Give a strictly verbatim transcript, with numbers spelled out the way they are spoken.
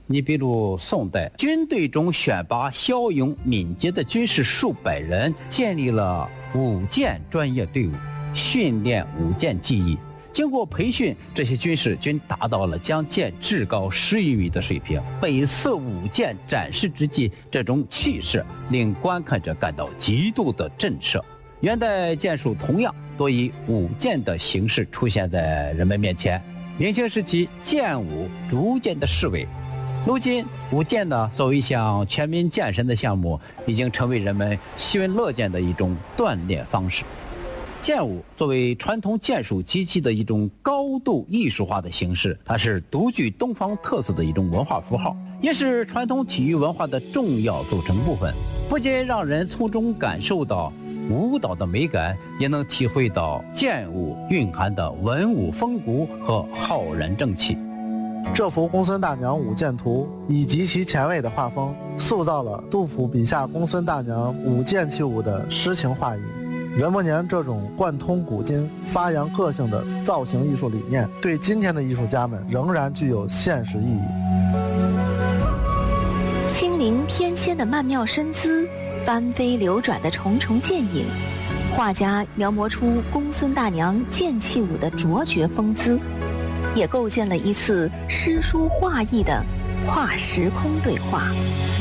你比如宋代，军队中选拔骁勇敏捷的军士数百人，建立了武剑专业队伍，训练武剑技艺。经过培训，这些军士均达到了将剑至高十余米的水平。每次舞剑展示之际，这种气势令观看者感到极度的震慑。元代剑术同样多以舞剑的形式出现在人们面前。明清时期，剑舞逐渐的式微。如今，舞剑呢，作为一项全民健身的项目，已经成为人们喜闻乐见的一种锻炼方式。剑舞作为传统剑术机器的一种高度艺术化的形式，它是独具东方特色的一种文化符号，也是传统体育文化的重要组成部分。不仅让人从中感受到舞蹈的美感，也能体会到剑舞蕴含的文武风骨和浩然正气。 这幅公孙大娘舞剑图以极其前卫的画风，塑造了杜甫笔下公孙大娘舞剑起舞的诗情画意。元末年这种贯通古今、发扬个性的造型艺术理念，对今天的艺术家们仍然具有现实意义。 轻灵翩跹的曼妙身姿，翻飞流转的重重剑影，画家描摹出公孙大娘剑气舞的卓绝风姿，也构建了一次诗书画意的跨时空对话。